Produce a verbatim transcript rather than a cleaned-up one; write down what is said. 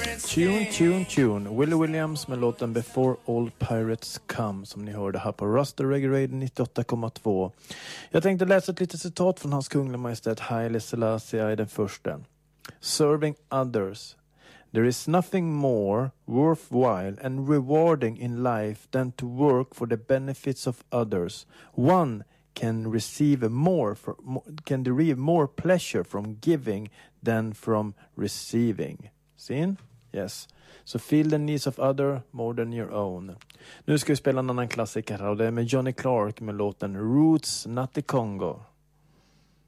Tune, tune, tune. Willie Williams med låten Before All Pirates Come, som ni hörde här på Rasta Reggae Radio nittioåtta komma två. Jag tänkte läsa ett litet citat från hans kungliga majestät Haile Selassie den första. Serving others. There is nothing more worthwhile and rewarding in life than to work for the benefits of others. One can receive more for, can derive more pleasure from giving than from receiving. Seen? Yes. So feel the needs of other more than your own. Nu ska vi spela en annan klassiker och det är med Johnny Clark med låten Roots Not the Congo.